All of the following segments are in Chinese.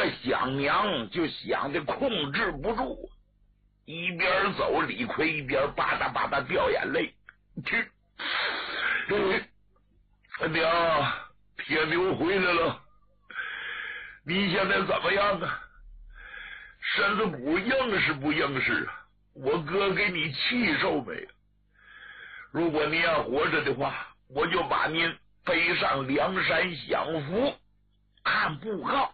想娘就想的控制不住，一边走李逵一边吧嗒吧嗒掉眼泪。娘，铁牛回来了，你现在怎么样啊？身子骨硬是不硬实啊？我哥给你气受没？如果您要活着的话，我就把您背上梁山享福。看布告，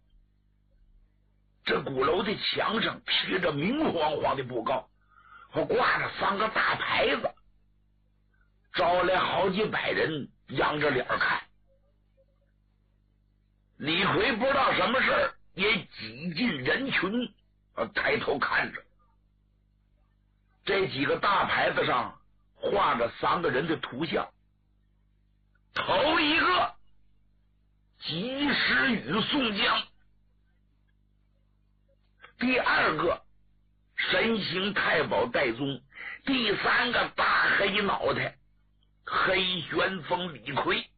这鼓楼的墙上贴着明晃晃的布告，和挂着3个大牌子，招来好几百人仰着脸看。李逵不知道什么事儿，也挤进人群，抬头看着这几个大牌子上画着3个人的图像。头一个及时雨宋江，第2个神行太保戴宗，第3个大黑脑袋黑旋风李逵。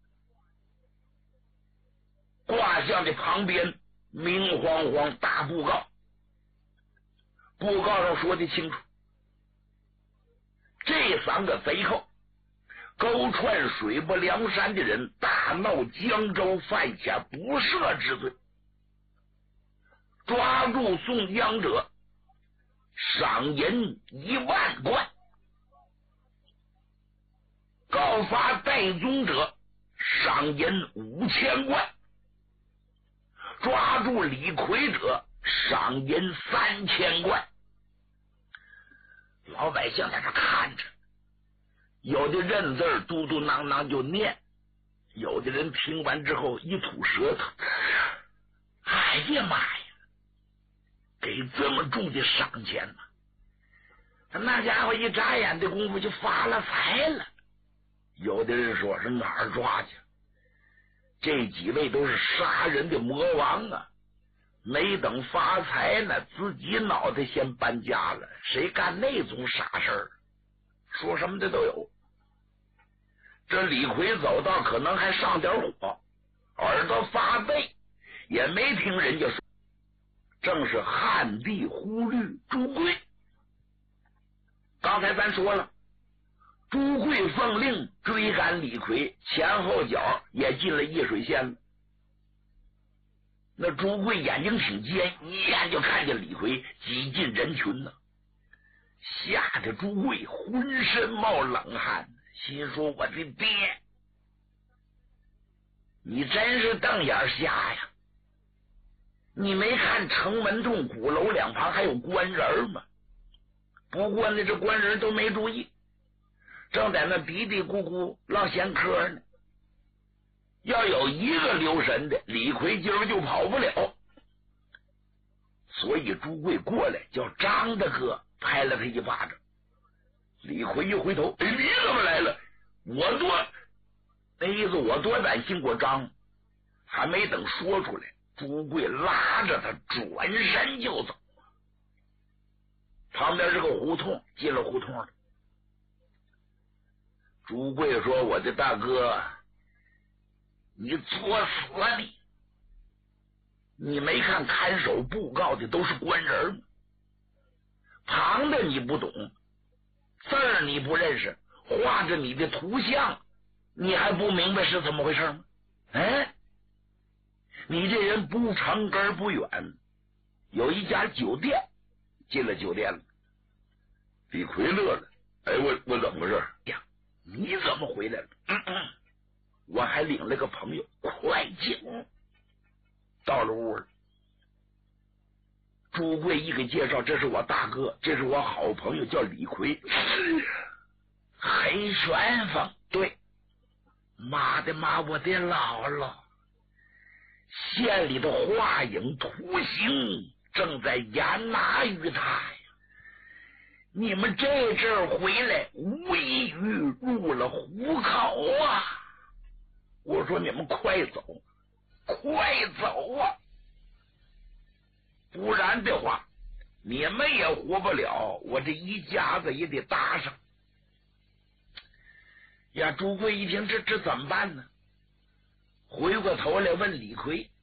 卦象的旁边明晃晃大布告，布告上说的清楚，这3个贼寇勾串水泊梁山的人，大闹江州，犯下不赦之罪，抓住宋江者赏银1万贯，告发戴宗者赏银5000贯，抓住李逵者赏银3000贯。老百姓在这看着，有的认字嘟嘟囔囔就念，有的人听完之后一吐舌头，哎呀妈呀，给这么重的赏钱吗？那家伙一眨眼的功夫就发了财了。有的人说是哪儿抓去？这几位都是杀人的魔王啊，没等发财呢，自己脑袋先搬家了，谁干那种傻事儿？说什么的都有。这李逵走到可能还上点火，耳朵发背，也没听人家说，正是汉帝忽律朱贵。刚才咱说了，朱贵奉令追赶李逵，前后脚也进了易水县了。那朱贵眼睛挺尖，一眼就看见李逵挤进人群呢，吓得朱贵浑身冒冷汗，心说我的爹，你真是瞪眼瞎呀！你没看城门洞鼓楼两旁还有官人吗？不过呢，这官人都没注意，正在那嘀嘀咕咕唠闲嗑呢。要有一个留神的，李逵今儿就跑不了。所以朱贵过来叫张大哥拍了他一巴掌。李逵一回头，哎，你怎么来了？那意思我多担心过张，还没等说出来，朱贵拉着他转身就走。旁边是个胡同，进了胡同了。朱贵说：“我的大哥，你作死啊你！你没看看守布告的都是官人吗？旁的你不懂，字儿你不认识，画着你的图像，你还不明白是怎么回事吗？你这人不长根不远，有一家酒店，进了酒店了。”李逵乐了，哎，我怎么回事呀？你怎么回来了？我还领了个朋友，快进。到了屋了，朱贵一给介绍，这是我大哥，这是我好朋友叫李逵，黑旋风。对，妈的妈，我的姥姥，县里的画影图形正在严拿于他呀！你们这阵儿回来，无异于入了虎口啊！我说你们快走，快走啊！不然的话，你们也活不了，我这一家子也得搭上。呀，朱贵一听，这怎么办呢？回过头来问李逵：“